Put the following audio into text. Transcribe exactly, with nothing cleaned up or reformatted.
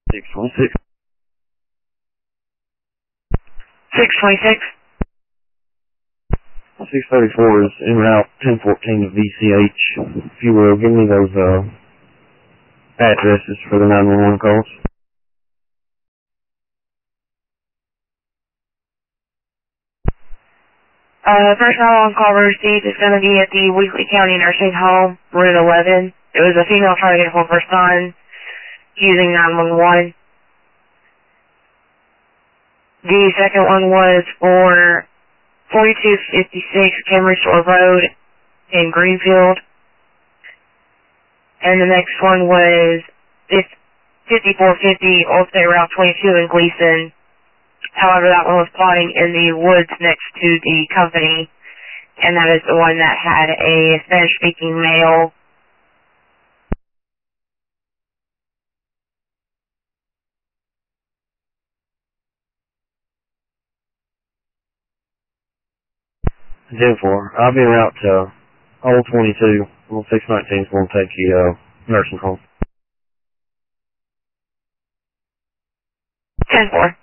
six twenty-six. six twenty-six. six thirty-four is en route ten fourteen to V C H. If you will, give me those uh, addresses for the nine one one calls. Uh, first nine one one call we received is going to be at the Weakley County Nursing Home, room eleven. It was a female trying to get hold of her son using nine one one. The second one was for forty-two fifty-six Cambridge Shore Road in Greenfield. And the next one was fifty-four fifty Old State Route twenty-two in Gleason. However, that one was plotting in the woods next to the company, and that is the one that had a Spanish-speaking male. ten four. I'll be en route to Old twenty-two. Old six nineteen is going to take you uh, nursing home. ten four.